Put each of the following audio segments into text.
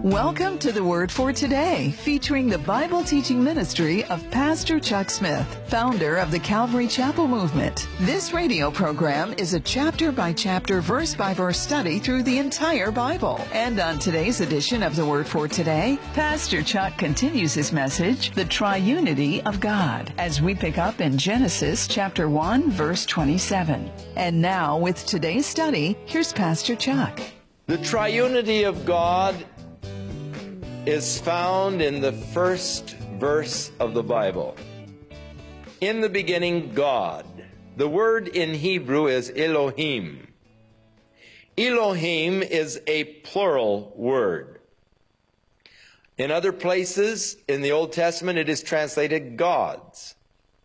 Welcome to the Word for Today, featuring the Bible teaching ministry of Pastor Chuck Smith, founder of the Calvary Chapel Movement. This radio program is a chapter-by-chapter, verse-by-verse study through the entire Bible. And on today's edition of the Word for Today, Pastor Chuck continues his message, The Triunity of God, as we pick up in Genesis chapter 1, verse 27. And now, with today's study, here's Pastor Chuck. The triunity of God is found in the first verse of the Bible. In the beginning, God. The word in Hebrew is Elohim. Elohim is a plural word. In other places in the Old Testament, it is translated gods.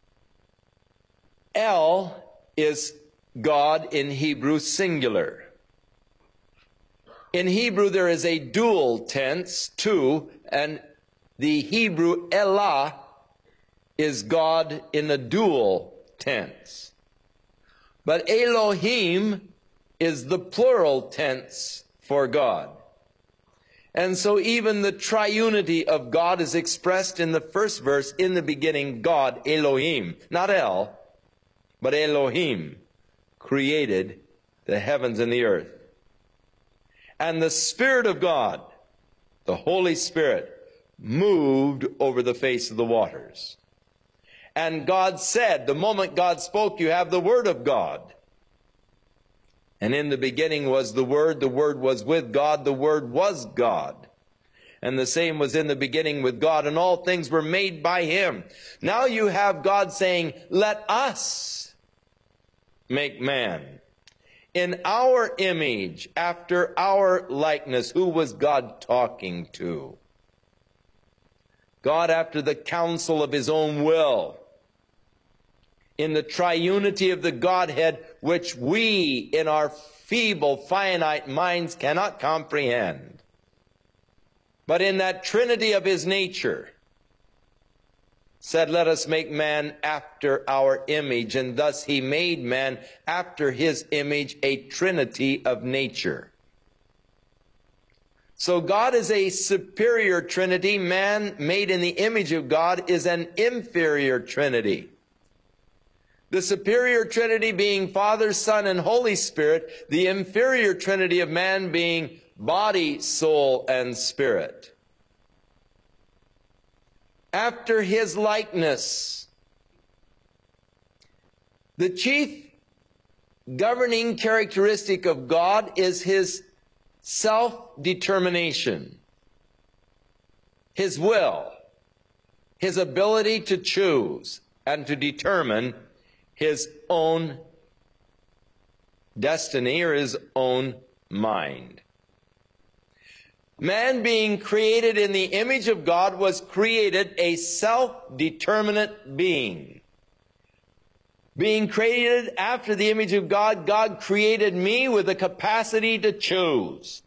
El is God in Hebrew singular. In Hebrew, there is a dual tense, two, and the Hebrew Elah is God in a dual tense. But Elohim is the plural tense for God. And so even the triunity of God is expressed in the first verse, in the beginning, God, Elohim, not El, but Elohim, created the heavens and the earth. And the Spirit of God, the Holy Spirit, moved over the face of the waters. And God said, the moment God spoke, you have the Word of God. And in the beginning was the Word was with God, the Word was God. And the same was in the beginning with God, and all things were made by Him. Now you have God saying, let us make man in our image, after our likeness. Who was God talking to? God after the counsel of His own will. In the triunity of the Godhead, which we, in our feeble, finite minds, cannot comprehend. But in that trinity of His nature, said, let us make man after our image. And thus He made man after His image, a trinity of nature. So God is a superior trinity. Man made in the image of God is an inferior trinity. The superior trinity being Father, Son, and Holy Spirit. The inferior trinity of man being body, soul, and spirit. After His likeness. The chief governing characteristic of God is His self-determination, His will, His ability to choose and to determine His own destiny or His own mind. Man, being created in the image of God, was created a self-determinate being. Being created after the image of God, God created me with the capacity to choose.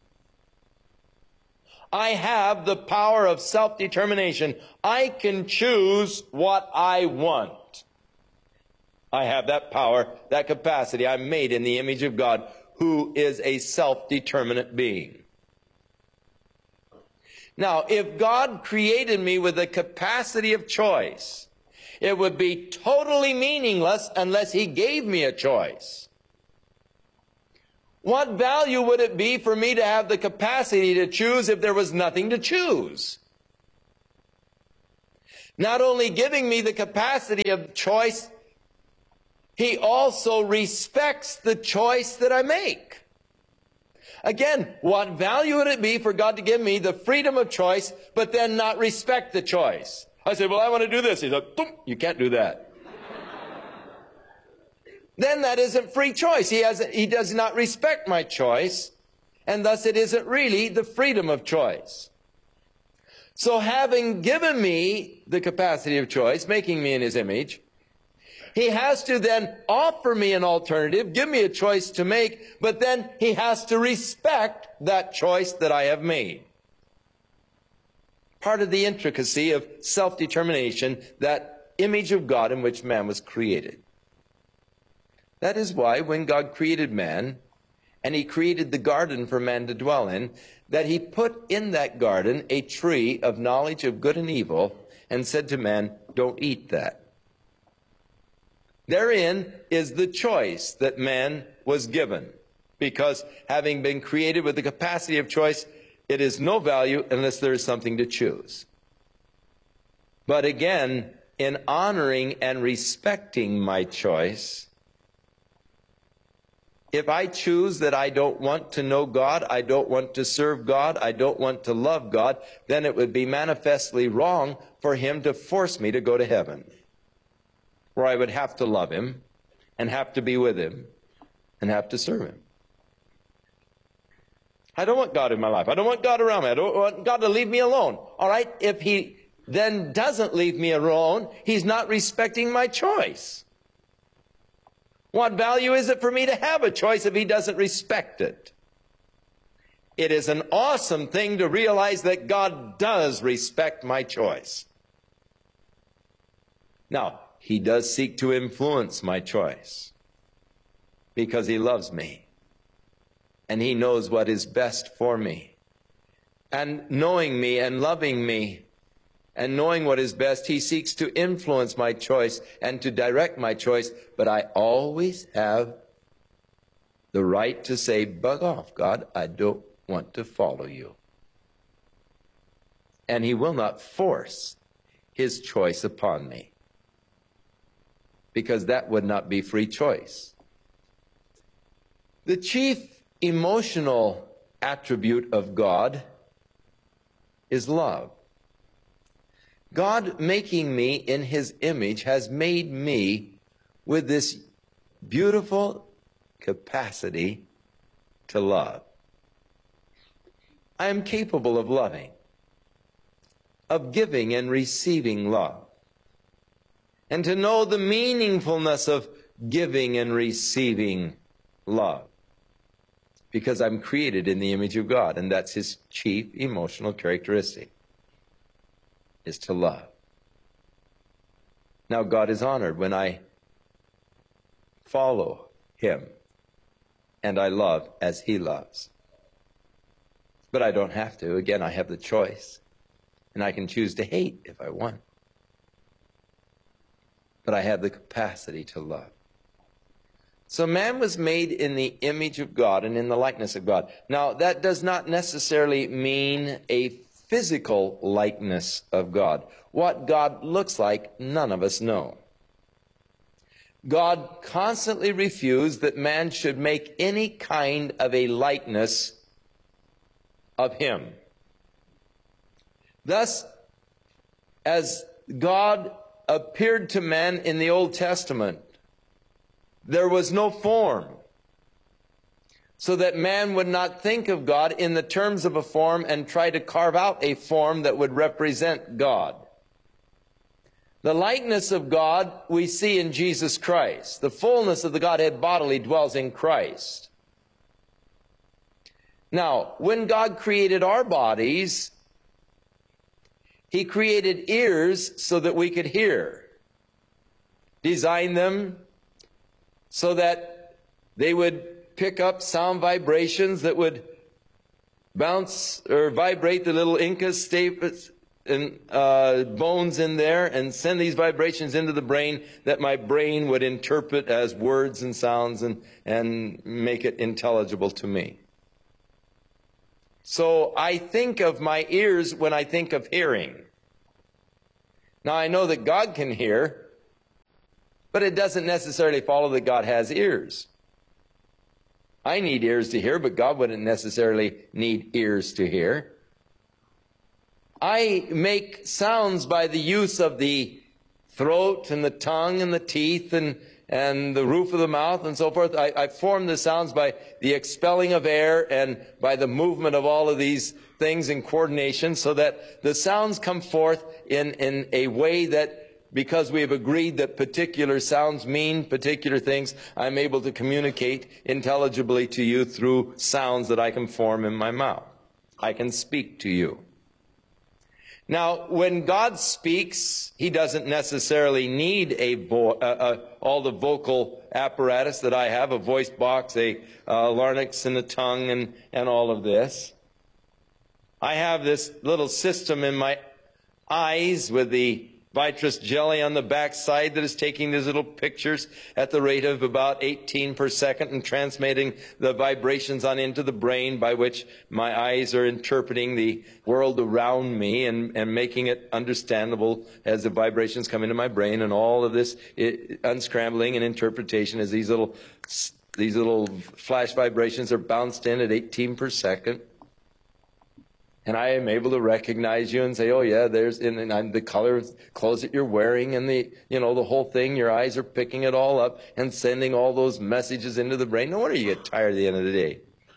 I have the power of self-determination. I can choose what I want. I have that power, that capacity. I'm made in the image of God, who is a self-determinate being. Now, if God created me with the capacity of choice, it would be totally meaningless unless He gave me a choice. What value would it be for me to have the capacity to choose if there was nothing to choose? Not only giving me the capacity of choice, He also respects the choice that I make. Again, what value would it be for God to give me the freedom of choice, but then not respect the choice? I say, well, I want to do this. He's like, you can't do that. Then that isn't free choice. He does not respect my choice, and thus it isn't really the freedom of choice. So having given me the capacity of choice, making me in His image, He has to then offer me an alternative, give me a choice to make, but then He has to respect that choice that I have made. Part of the intricacy of self-determination, that image of God in which man was created. That is why when God created man, and he created the garden for man to dwell in, that he put in that garden a tree of knowledge of good and evil, and said to man, don't eat that. Therein is the choice that man was given, because having been created with the capacity of choice, it is no value unless there is something to choose. But again, in honoring and respecting my choice, if I choose that I don't want to know God, I don't want to serve God, I don't want to love God, then it would be manifestly wrong for him to force me to go to heaven, where I would have to love him and have to be with him and have to serve him. I don't want God in my life. I don't want God around me. I don't want God to leave me alone. All right, if he then doesn't leave me alone, he's not respecting my choice. What value is it for me to have a choice if he doesn't respect it? It is an awesome thing to realize that God does respect my choice. Now, he does seek to influence my choice because he loves me and he knows what is best for me. And knowing me and loving me and knowing what is best, he seeks to influence my choice and to direct my choice. But I always have the right to say, bug off, God, I don't want to follow you. And he will not force his choice upon me, because that would not be free choice. The chief emotional attribute of God is love. God, making me in his image, has made me with this beautiful capacity to love. I am capable of loving, of giving and receiving love, and to know the meaningfulness of giving and receiving love, because I'm created in the image of God, and that's his chief emotional characteristic, is to love. Now, God is honored when I follow him and I love as he loves. But I don't have to. Again, I have the choice, and I can choose to hate if I want. But I have the capacity to love. So man was made in the image of God and in the likeness of God. Now, that does not necessarily mean a physical likeness of God. What God looks like, none of us know. God constantly refused that man should make any kind of a likeness of him. Thus, as God appeared to men in the Old Testament, there was no form, so that man would not think of God in the terms of a form and try to carve out a form that would represent God. The likeness of God we see in Jesus Christ. The fullness of the Godhead bodily dwells in Christ. Now, when God created our bodies, he created ears so that we could hear. Designed them so that they would pick up sound vibrations that would bounce or vibrate the little incus stapes and bones in there, and send these vibrations into the brain that my brain would interpret as words and sounds and make it intelligible to me. So I think of my ears when I think of hearing. Now, I know that God can hear, but it doesn't necessarily follow that God has ears. I need ears to hear, but God wouldn't necessarily need ears to hear. I make sounds by the use of the throat and the tongue and the teeth and the roof of the mouth and so forth. I form the sounds by the expelling of air and by the movement of all of these things in coordination, so that the sounds come forth in a way that, because we have agreed that particular sounds mean particular things, I'm able to communicate intelligibly to you through sounds that I can form in my mouth. I can speak to you. Now, when God speaks, he doesn't necessarily need all the vocal apparatus that I have, a voice box, a larynx and a tongue, and all of this. I have this little system in my eyes with the vitreous jelly on the back side that is taking these little pictures at the rate of about 18 per second and transmitting the vibrations on into the brain, by which my eyes are interpreting the world around me and making it understandable as the vibrations come into my brain. And all of this unscrambling and interpretation as these little flash vibrations are bounced in at 18 per second. And I am able to recognize you and say, oh yeah, there's the color clothes that you're wearing and the whole thing. Your eyes are picking it all up and sending all those messages into the brain. No wonder you get tired at the end of the day.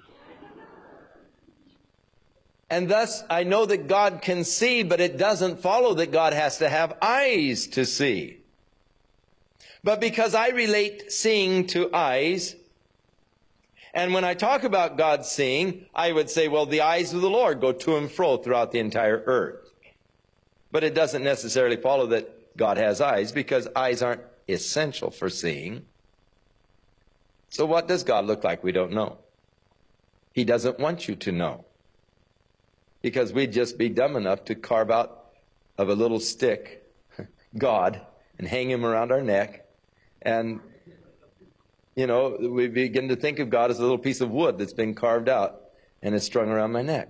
And thus, I know that God can see, but it doesn't follow that God has to have eyes to see. But because I relate seeing to eyes, and when I talk about God seeing, I would say, well, the eyes of the Lord go to and fro throughout the entire earth. But it doesn't necessarily follow that God has eyes, because eyes aren't essential for seeing. So what does God look like? We don't know. He doesn't want you to know, because we'd just be dumb enough to carve out of a little stick God and hang him around our neck, and we begin to think of God as a little piece of wood that's been carved out and is strung around my neck.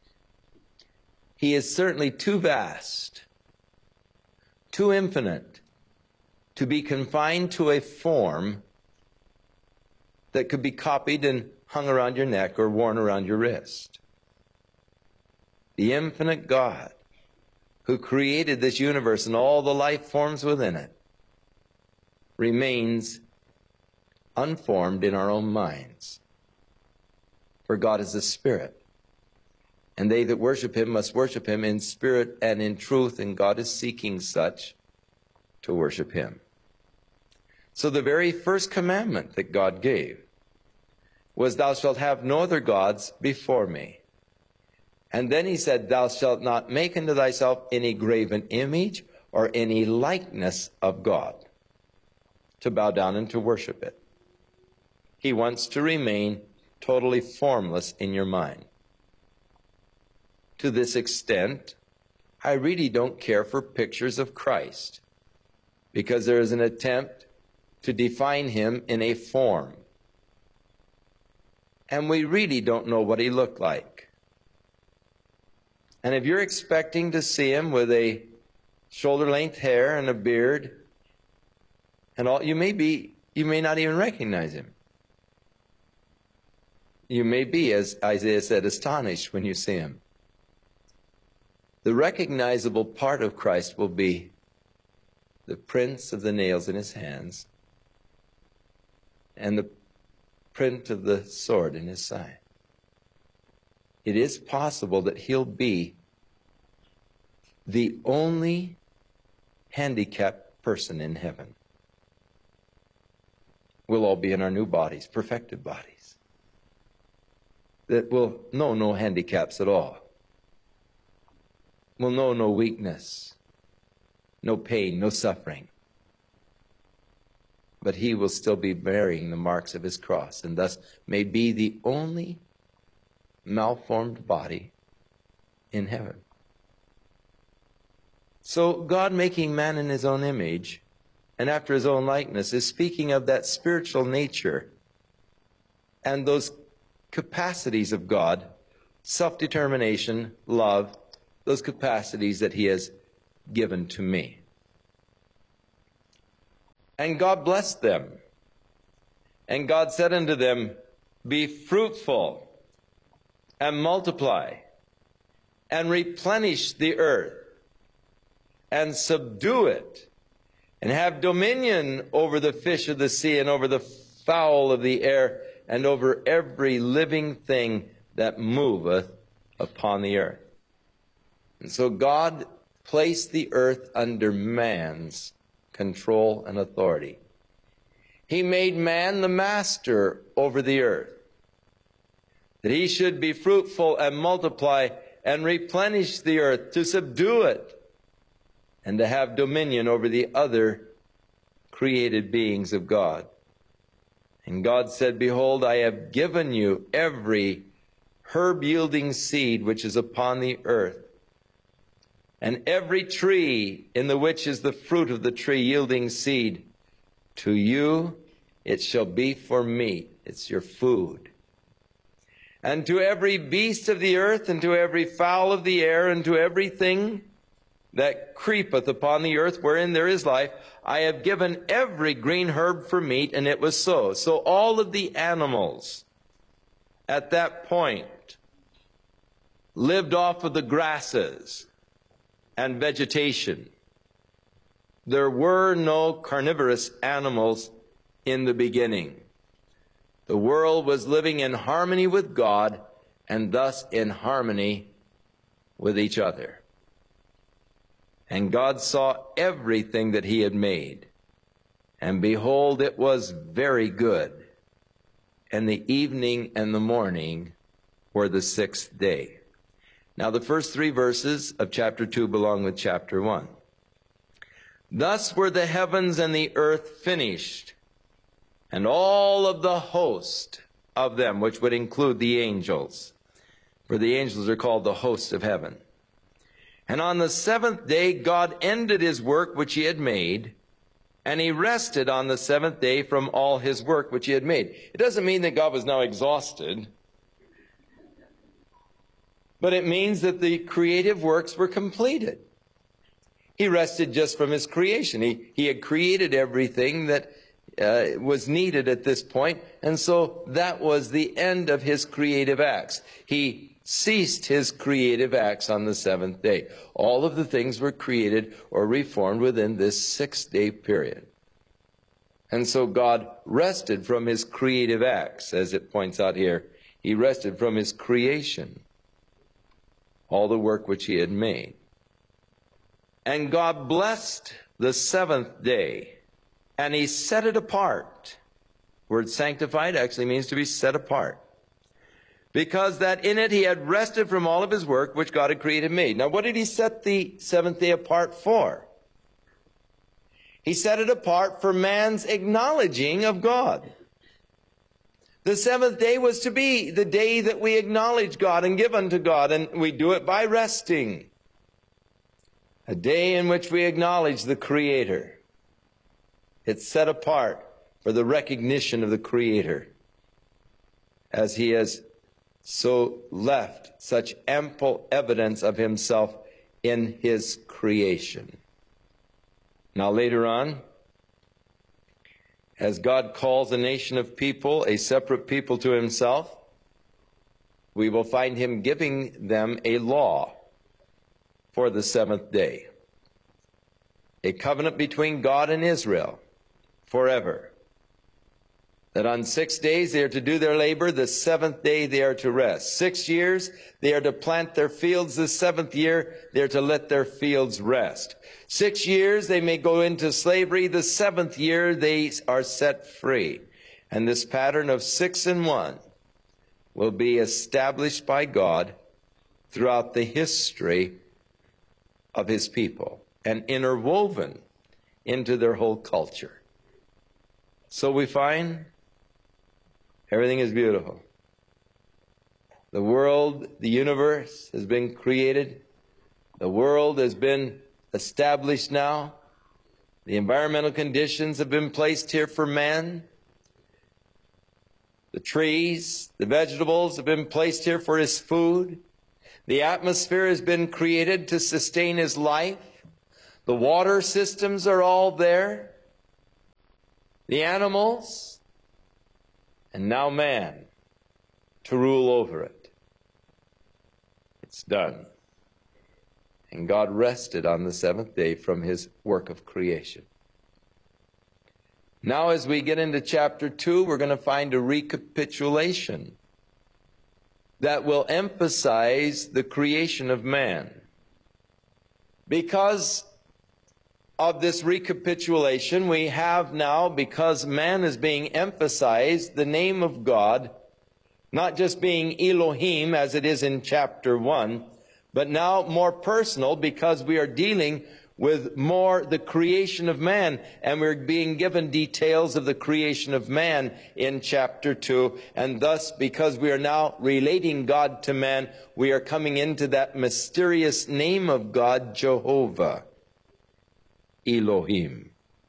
He is certainly too vast, too infinite, to be confined to a form that could be copied and hung around your neck or worn around your wrist. The infinite God, who created this universe and all the life forms within it, remains unformed in our own minds. For God is a spirit, and they that worship him must worship him in spirit and in truth, and God is seeking such to worship him. So the very first commandment that God gave was, thou shalt have no other gods before me. And then he said, thou shalt not make unto thyself any graven image or any likeness of God, to bow down and to worship it. He wants to remain totally formless in your mind. To this extent, I really don't care for pictures of Christ, because there is an attempt to define him in a form. And we really don't know what he looked like. And if you're expecting to see him with a shoulder-length hair and a beard and all, you may not even recognize him. You may be, as Isaiah said, astonished when you see him. The recognizable part of Christ will be the prints of the nails in his hands and the print of the sword in his side. It is possible that he'll be the only handicapped person in heaven. We'll all be in our new bodies, perfected bodies, that will know no handicaps at all, will know no weakness, no pain, no suffering. But he will still be bearing the marks of his cross, and thus may be the only malformed body in heaven. So God, making man in his own image and after his own likeness, is speaking of that spiritual nature and those capacities of God, self-determination, love, those capacities that he has given to me. And God blessed them. And God said unto them, be fruitful and multiply and replenish the earth and subdue it and have dominion over the fish of the sea and over the fowl of the air and over every living thing that moveth upon the earth. And so God placed the earth under man's control and authority. He made man the master over the earth, that he should be fruitful and multiply and replenish the earth, to subdue it, and to have dominion over the other created beings of God. And God said, Behold, I have given you every herb-yielding seed which is upon the earth, and every tree in the which is the fruit of the tree yielding seed. To you it shall be for meat. It's your food. And to every beast of the earth, and to every fowl of the air, and to everything that creepeth upon the earth wherein there is life, I have given every green herb for meat, and it was so. So all of the animals at that point lived off of the grasses and vegetation. There were no carnivorous animals in the beginning. The world was living in harmony with God, and thus in harmony with each other. And God saw everything that he had made, and behold, it was very good. And the evening and the morning were the sixth day. Now the first 3 verses of chapter 2 belong with chapter 1. Thus were the heavens and the earth finished, and all of the host of them, which would include the angels, for the angels are called the host of heaven. And on the 7th day God ended his work which he had made, and he rested on the 7th day from all his work which he had made. It doesn't mean that God was now exhausted, but it means that the creative works were completed. He rested just from his creation. He had created everything that was needed at this point, and so that was the end of his creative acts. He ceased his creative acts on the 7th day. All of the things were created or reformed within this 6-day period. And so God rested from his creative acts, as it points out here. He rested from his creation, all the work which he had made. And God blessed the 7th day, and he set it apart. The word sanctified actually means to be set apart, because that in it he had rested from all of his work which God had created and made. Now, what did he set the 7th day apart for? He set it apart for man's acknowledging of God. The 7th day was to be the day that we acknowledge God and give unto God, and we do it by resting. A day in which we acknowledge the Creator. It's set apart for the recognition of the Creator, as he has so left such ample evidence of himself in his creation. Now later on, as God calls a nation of people, a separate people to himself, we will find him giving them a law for the 7th day. A covenant between God and Israel forever. That on 6 days they are to do their labor, the 7th day they are to rest. 6 years they are to plant their fields, the 7th year they are to let their fields rest. 6 years they may go into slavery, the 7th year they are set free. And this pattern of 6 and 1 will be established by God throughout the history of his people and interwoven into their whole culture. So we find everything is beautiful. The world, the universe has been created. The world has been established now. The environmental conditions have been placed here for man. The trees, the vegetables have been placed here for his food. The atmosphere has been created to sustain his life. The water systems are all there. The animals, and now man to rule over it. It's done. And God rested on the 7th day from his work of creation. Now as we get into chapter 2, we're going to find a recapitulation that will emphasize the creation of man. Because of this recapitulation, we have now, because man is being emphasized, the name of God, not just being Elohim as it is in chapter 1, but now more personal, because we are dealing with more the creation of man, and we're being given details of the creation of man in chapter 2. And thus, because we are now relating God to man, we are coming into that mysterious name of God, Jehovah, Elohim.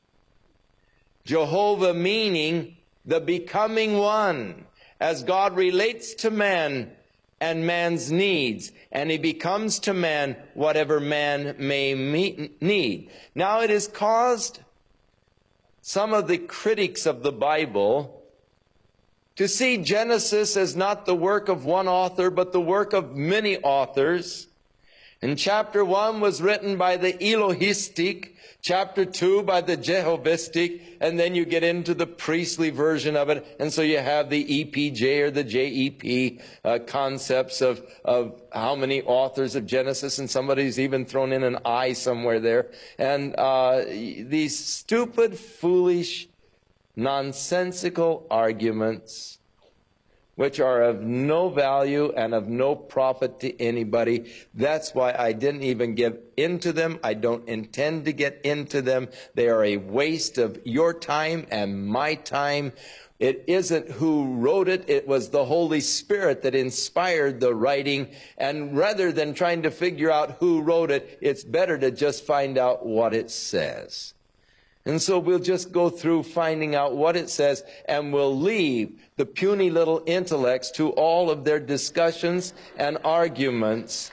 Jehovah meaning the becoming one, as God relates to man and man's needs, and he becomes to man whatever man may need. Now, it has caused some of the critics of the Bible to see Genesis as not the work of one author, but the work of many authors. And chapter 1 was written by the Elohistic, chapter 2 by the Jehovistic, and then you get into the priestly version of it, and so you have the EPJ or the JEP concepts of how many authors of Genesis, and somebody's even thrown in an I somewhere there. And these stupid, foolish, nonsensical arguments, which are of no value and of no profit to anybody. That's why I didn't even get into them. I don't intend to get into them. They are a waste of your time and my time. It isn't who wrote it. It was the Holy Spirit that inspired the writing. And rather than trying to figure out who wrote it, it's better to just find out what it says. And so we'll just go through finding out what it says, and we'll leave the puny little intellects to all of their discussions and arguments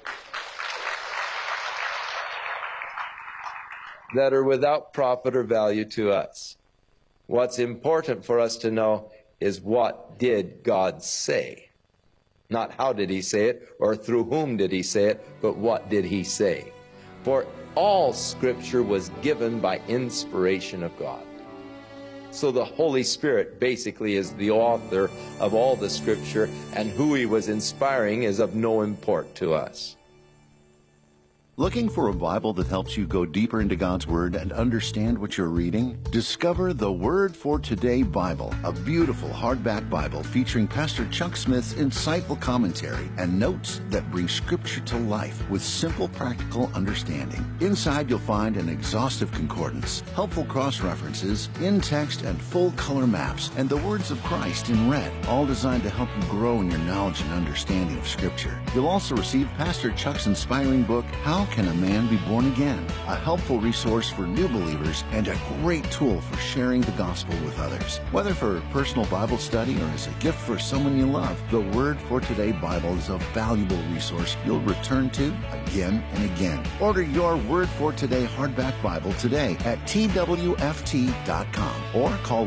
that are without profit or value to us. What's important for us to know is, what did God say? Not how did he say it, or through whom did he say it, but what did he say? For all Scripture was given by inspiration of God. So the Holy Spirit basically is the author of all the Scripture, and who he was inspiring is of no import to us. Looking for a Bible that helps you go deeper into God's Word and understand what you're reading? Discover the Word for Today Bible, a beautiful hardback Bible featuring Pastor Chuck Smith's insightful commentary and notes that bring Scripture to life with simple, practical understanding. Inside, you'll find an exhaustive concordance, helpful cross-references, in-text and full-color maps, and the words of Christ in red, all designed to help you grow in your knowledge and understanding of Scripture. You'll also receive Pastor Chuck's inspiring book, How Can a Man Be Born Again? A helpful resource for new believers and a great tool for sharing the gospel with others. Whether for a personal Bible study or as a gift for someone you love, the Word for Today Bible is a valuable resource you'll return to again and again. Order your Word for Today hardback Bible today at twft.com or call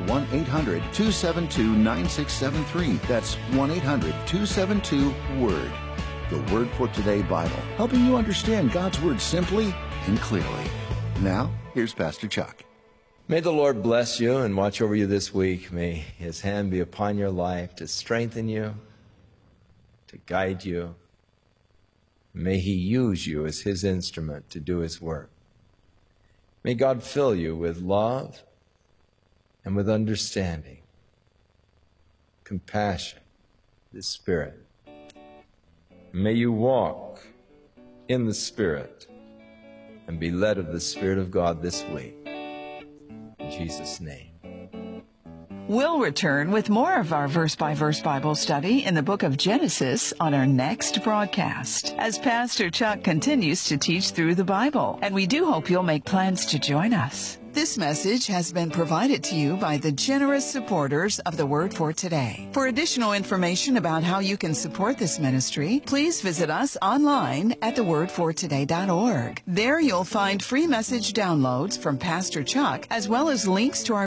1-800-272-9673. That's 1-800-272-WORD. The Word for Today Bible, helping you understand God's Word simply and clearly. Now, here's Pastor Chuck. May the Lord bless you and watch over you this week. May his hand be upon your life to strengthen you, to guide you. May he use you as his instrument to do his work. May God fill you with love and with understanding, compassion, the Spirit. May you walk in the Spirit and be led of the Spirit of God this week. In Jesus' name. We'll return with more of our verse-by-verse Bible study in the book of Genesis on our next broadcast, as Pastor Chuck continues to teach through the Bible, and we do hope you'll make plans to join us. This message has been provided to you by the generous supporters of the Word for Today. For additional information about how you can support this ministry, please visit us online at thewordfortoday.org. There you'll find free message downloads from Pastor Chuck, as well as links to our